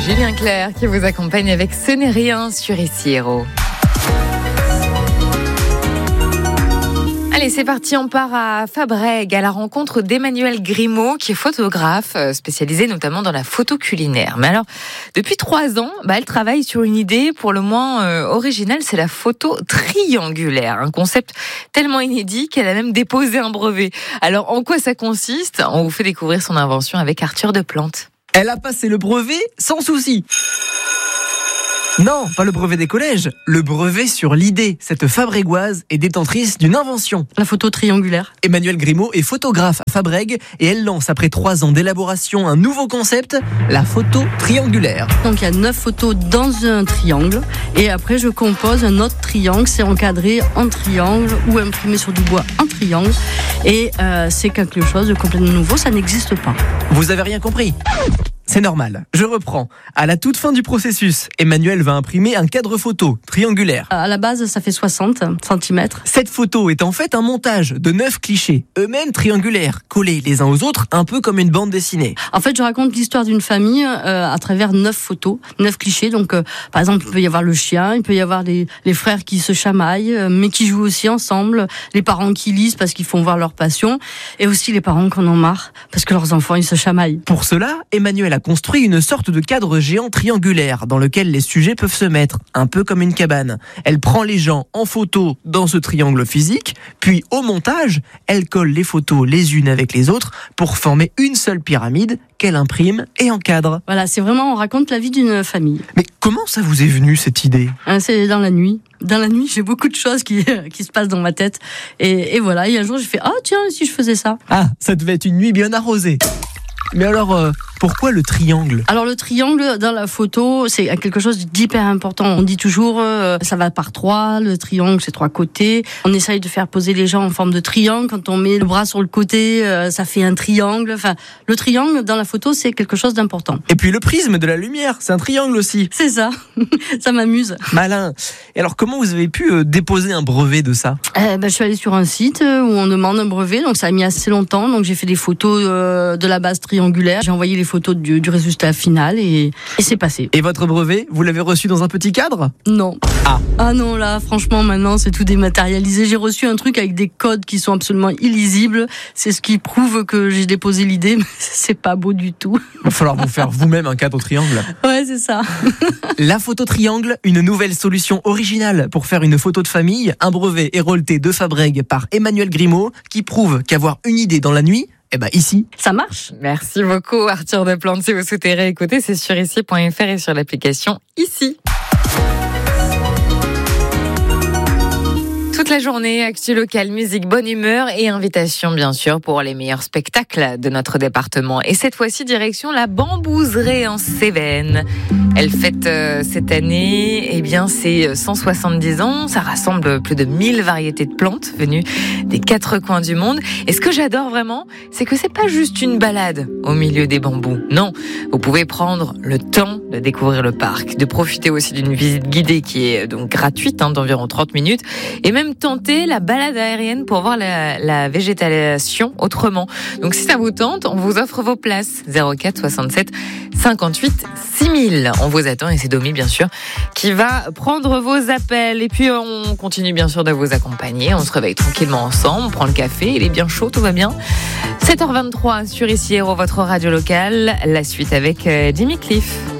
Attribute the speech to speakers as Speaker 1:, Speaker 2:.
Speaker 1: Julien Clerc qui vous accompagne avec Ce n'est rien sur Ici Héros. Allez, c'est parti, on part à Fabrègues à la rencontre d'Emmanuelle Grimaud qui est photographe, spécialisée notamment dans la photo culinaire. Mais alors, depuis 3 ans, elle travaille sur une idée pour le moins originale, c'est la photo triangulaire. Un concept tellement inédit qu'elle a même déposé un brevet. Alors, en quoi ça consiste ? On vous fait découvrir son invention avec Arthur Deplante.
Speaker 2: Elle a passé le brevet sans souci. Non, pas le brevet des collèges, le brevet sur l'idée. Cette Fabrégoise est détentrice d'une invention.
Speaker 3: La photo triangulaire.
Speaker 2: Emmanuelle Grimaud est photographe à Fabrègues et elle lance après 3 ans d'élaboration un nouveau concept, la photo triangulaire.
Speaker 3: Donc il y a 9 photos dans un triangle et après je compose un autre triangle, c'est encadré en triangle ou imprimé sur du bois en triangle et c'est quelque chose de complètement nouveau, ça n'existe pas.
Speaker 2: Vous avez rien compris ? C'est normal, je reprends. À la toute fin du processus, Emmanuelle va imprimer un cadre photo triangulaire.
Speaker 3: À la base, ça fait 60 cm.
Speaker 2: Cette photo est en fait un montage de 9 clichés, eux-mêmes triangulaires, collés les uns aux autres, un peu comme une bande dessinée.
Speaker 3: En fait, je raconte l'histoire d'une famille à travers 9 photos, 9 clichés. Donc, par exemple, il peut y avoir le chien, il peut y avoir les frères qui se chamaillent, mais qui jouent aussi ensemble, les parents qui lisent parce qu'ils font voir leur passion, et aussi les parents qui en ont marre parce que leurs enfants, ils se chamaillent.
Speaker 2: Pour cela, Emmanuelle a construit une sorte de cadre géant triangulaire dans lequel les sujets peuvent se mettre, un peu comme une cabane. Elle prend les gens en photo dans ce triangle physique, puis au montage, elle colle les photos les unes avec les autres pour former une seule pyramide qu'elle imprime et encadre.
Speaker 3: Voilà, c'est vraiment, on raconte la vie d'une famille.
Speaker 2: Mais comment ça vous est venu cette idée ?
Speaker 3: C'est dans la nuit. Dans la nuit, j'ai beaucoup de choses qui se passent dans ma tête. Et voilà, et un jour, j'ai fait « Ah tiens, si je faisais ça ?»
Speaker 2: Ah, ça devait être une nuit bien arrosée. Mais alors, pourquoi le triangle ?
Speaker 3: Alors le triangle dans la photo, c'est quelque chose d'hyper important. On dit toujours, ça va par 3, le triangle c'est 3 côtés. On essaye de faire poser les gens en forme de triangle. Quand on met le bras sur le côté, ça fait un triangle. Enfin, le triangle dans la photo, c'est quelque chose d'important.
Speaker 2: Et puis le prisme de la lumière, c'est un triangle aussi.
Speaker 3: C'est ça, ça m'amuse.
Speaker 2: Malin. Et alors comment vous avez pu déposer un brevet de ça ?
Speaker 3: Je suis allée sur un site où on demande un brevet, donc ça a mis assez longtemps. Donc j'ai fait des photos de la base triangulaire. J'ai envoyé les photos du résultat final et c'est passé.
Speaker 2: Et votre brevet, vous l'avez reçu dans un petit cadre ?
Speaker 3: Non. Ah non, là, franchement, maintenant, c'est tout dématérialisé. J'ai reçu un truc avec des codes qui sont absolument illisibles. C'est ce qui prouve que j'ai déposé l'idée, mais c'est pas beau du tout.
Speaker 2: Il va falloir vous faire vous-même un cadre triangle.
Speaker 3: Ouais, c'est ça.
Speaker 2: La photo triangle, une nouvelle solution originale pour faire une photo de famille. Un brevet hérolté de Fabrègues par Emmanuelle Grimaud qui prouve qu'avoir une idée dans la nuit, ici,
Speaker 3: ça marche.
Speaker 1: Merci beaucoup Arthur Deplante. Si vous souhaitez réécouter, c'est sur ici.fr et sur l'application Ici. Toute la journée, actu locale, musique, bonne humeur et invitation bien sûr pour les meilleurs spectacles de notre département. Et cette fois-ci, direction la Bambouserie en Cévennes. Elle fête cette année ses 170 ans. Ça rassemble plus de 1000 variétés de plantes venues des 4 coins du monde. Et ce que j'adore vraiment, c'est que c'est pas juste une balade au milieu des bambous. Non, vous pouvez prendre le temps de découvrir le parc, de profiter aussi d'une visite guidée qui est donc gratuite d'environ 30 minutes et même tenter la balade aérienne pour voir la végétation autrement. Donc si ça vous tente, on vous offre vos places. 04 67 58 6000. On vous attend et c'est Domi bien sûr qui va prendre vos appels. Et puis on continue bien sûr de vous accompagner. On se réveille tranquillement ensemble, on prend le café, il est bien chaud, tout va bien. 7h23 sur Ici Héros, votre radio locale. La suite avec Jimmy Cliff.